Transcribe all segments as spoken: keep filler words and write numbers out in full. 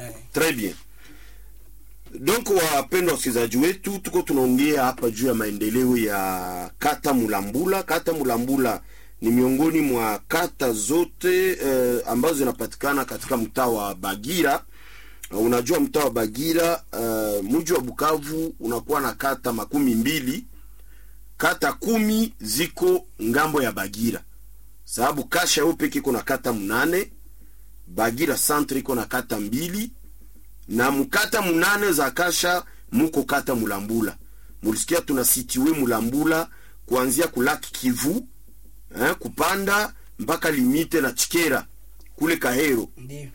Ouais. Très bien. Donc wapendwa wasikilizaji wetu, tuko tunaongea hapa juu ya maendeleo ya kata Mulambula. Kata Mulambula ni miongoni mwa kata zote eh, ambazo zinapatikana katika mtaa wa Bagira. Uh, unajua mtaa wa Bagira, uh, mji wa Bukavu unakuwa na kata makumi mbili. Kata kumi ziko ngambo ya Bagira. Sababu Kasha yope kiko na kata munane, Bagira centre iko na kata mbili, na mkata munane za Kasha muko kata Mulambula. Mulisikia tunasitiwe Mulambula kuanzia kulaki Kivu, eh, kupanda mpaka limite na Chikera kule Kahero. Ndiyo.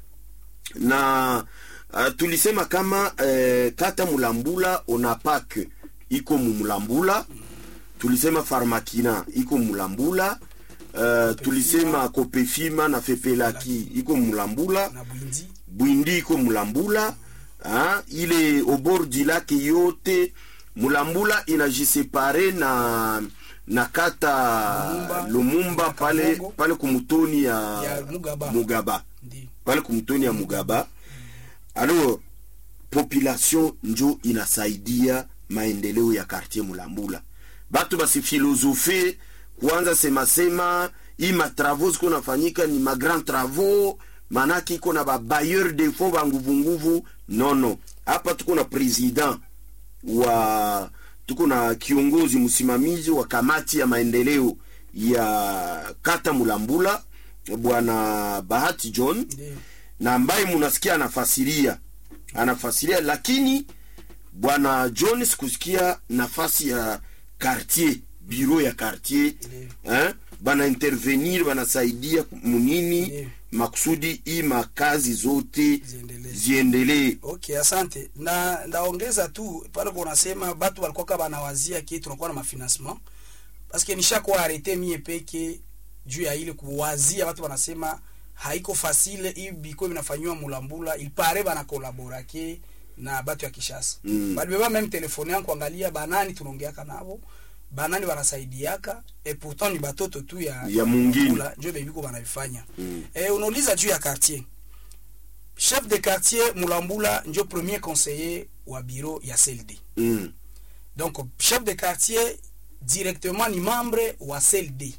Na uh, tulisema kama uh, kata Mulambula Onapak iko Mulambula. Tulisema Farmakina iko Mulambula. Uh, tulisema Kopefima na Fepelaki iko Mulambula. Na Bwindi. Bwindi iko Mulambula. Ha, ile obordi lake yote Mulambula inajisepare na na kata Lumumba, Lumumba pale pale kumutoni ya, ya Mugaba, Mugaba. Ndi. Pale kumutoni ya Mugaba. Alors population njo inasaidia maendeleo ya quartier Mulambula. Batu basi filosofie kuanza sema sema hii ma travaux ziko nafanyika ni ma grand travaux, manaki iko na ba bailleur de fonds ba nguvu nguvu. Non non, hapa tuko na president wa, tuko na kiongozi msimamizi wa kamati ya maendeleo ya kata Mulambula, bwana Bahati John. Ndiyo. Na ambaye munasikia anafasiria anafasiria, lakini bwana John sikusikia nafasi ya quartier, bureau ya quartier. Hein, bana intervenir, bana saidia munini. Ndiyo. Makusudi hii makazi zote ziendelee. Okay, asante. Na ndaongeza tu pale kwa unasema batu walikuwa kama banawazia kitu tunakuwa na mafinancement. Parce que nishakuwa arrêté mie peke juu ya ile kuwazia watu wanasema haiko facile hii biko vinafanywa Mulambula, il paraît bana collaborer na batu ya Kishasa. Mm. Bali beba même téléphone yangu kuangalia banani tunaongeaka nabo. Banani wanasaidiaka et pourtant ni batoto tu ya ya mwingine ndio bebiko banavifanya. Mm. Eh, unauliza juu ya quartier. Chef de quartier Mulambula ndio premier conseiller wa bureau ya C L D. Mm. Donc chef de quartier directement ni membre wa C L D.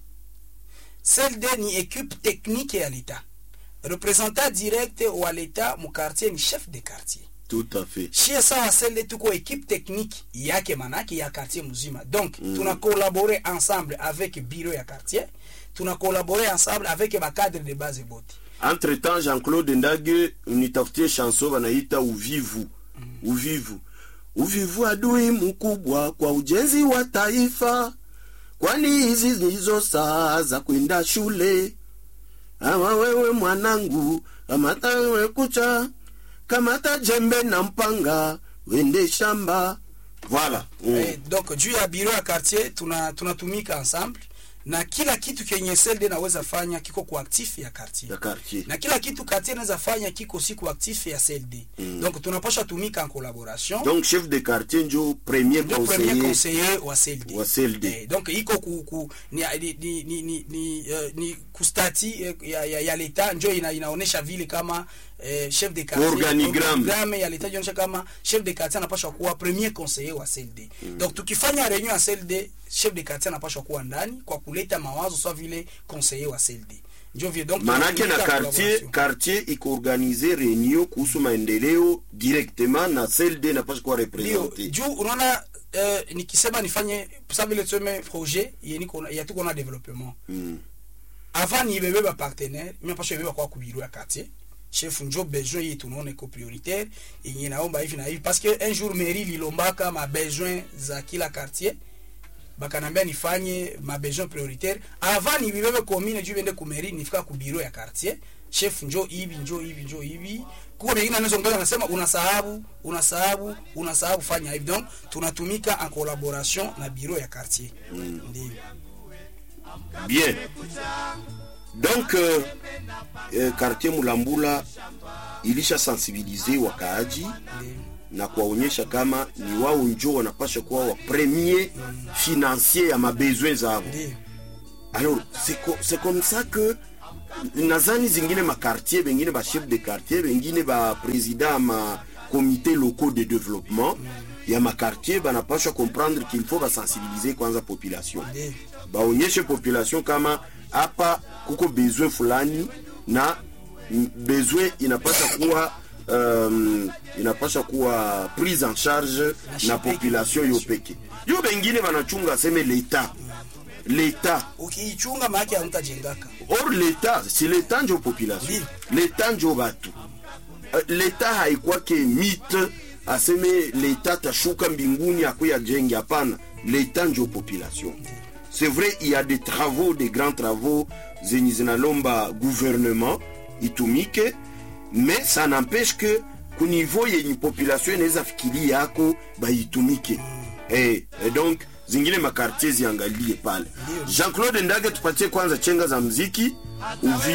C L D ni équipe technique ya l'État. Représentant direct wa l'État mu quartier ni chef de quartier. Tout à fait. Chez ça wa C L D tuko équipe technique yake manaki ya quartier muzima. Donc mm. tuna collaborer ensemble avec bureau ya quartier, tuna collaborer ensemble avec ba cadre de base boti. Entre temps Jean-Claude Ndage unitafutie chanson wanaita uvivu. Mm. Uvivu. Uvivu adui mkubwa kwa ujenzi wa taifa. Kwani hizi ndizo saa za kwenda shule. Ama wewe mwanangu, amata wewe kucha, kamata jembe na mpanga, wende shamba. Voilà. Mm. Eh, donc juu ya bureau ya quartier tuna tunatumika ensemble na kila kitu kenye C L D naweza fanya kiko kwa actif ya quartier. Ya quartier. Na kila kitu quartier naweza fanya kiko siku actif ya C L D. Mm. Donc tunapaswa tumika en collaboration. Donc chef de quartier ndio premier ndio conseiller. Premier conseiller wa C L D. Wa C L D. Eh, donc iko ku, ku ni ni ni ni ni, uh, ni kustati ya ya, ya l'État ndio ina, inaonesha vile kama eh, chef de quartier organigramme ya l'État inaonesha kama chef de quartier anapaswa kuwa premier conseiller wa C L D. Mm. Donc tukifanya réunion ya C L D, chef de quartier anapaswa kuwa ndani kwa kuleta mawazo sawa vile conseiller wa C L D. Ndio vile donc manake na quartier quartier iko organiser réunion kuhusu maendeleo directement na C L D na pas kwa représenter. Juu unaona eh, nikisema nifanye sawa vile tuseme projet yeni kuna ya tuko na développement. Mm. Avant ni bebe ba partenaire, mimi pasho bebe kwa kubiru ya quartier. Chef njo besoin yetu tunaona iko prioritaire, yenye naomba hivi na hivi parce que un jour mairie lilombaka ma besoin za kila quartier. Bakanambia nifanye ma besoin prioritaire avant ni bibebe commune juu bende ku mairie nifika ku bureau ya quartier. Chef njo hivi njo hivi njo hivi. Kwa wengine anazongeza anasema unasahabu, unasahabu, unasahabu fanya hivi. Donc tunatumika en collaboration na bureau ya quartier. Mm. Ndio. Bien. Donc euh, euh, quartier Mulambula ilisha sensibiliser wakaaji. Mm. Na kuwaonyesha kama ni wao njoo wanapaswa kuwa wa premier financier ya mabesoin zao. Alors c'est co c'est comme ça que nazani zingine makartier bengine ba chef de quartier bengine ba président ma comité locaux de développement ya makartier banapaswa comprendre qu'il faut basensibiliser kwanza population, baonyeshe population kama hapa kuko besoin fulani na besoin inapaswa kuwa um, inapaswa kuwa prise en charge na population yo peke. Yo bengine banachunga seme l'etat l'etat ukiichunga maana ya mtajengaka. Or l'etat c'est l'etat ndio population, l'etat ndio batu. L'etat haikuwa ke mythe aseme l'etat tashuka mbinguni akuya jengi, hapana. L'etat ndio population. C'est vrai, il y a des travaux, des grands travaux zenye zinalomba gouvernement itumike, mais ça n'empêche que ku niveau yenye population inaweza fikiri yako ba itumike. Eh, et donc zingine makartier ziangalie pale. Jean-Claude Ndage tupatie kwanza chenga za muziki uvi